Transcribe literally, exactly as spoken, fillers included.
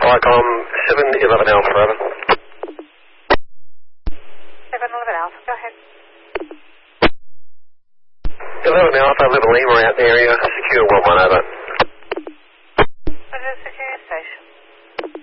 Tricom, seven eleven Alpha, over. seven eleven Alpha, go ahead. eleven Alpha, eleven Lima, out in the area, secure one